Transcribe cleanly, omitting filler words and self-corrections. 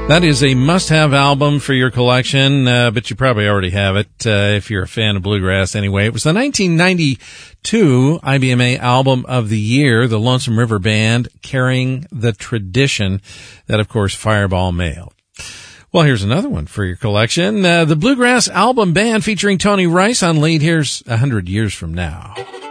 That is a must-have album for your collection, but you probably already have it if you're a fan of bluegrass anyway. It was the 1992 IBMA Album of the Year, the Lonesome River Band, Carrying the Tradition, that, of course, Fireball mailed. Well, here's another one for your collection. The Bluegrass Album Band featuring Tony Rice on lead. Here's 100 Years From Now.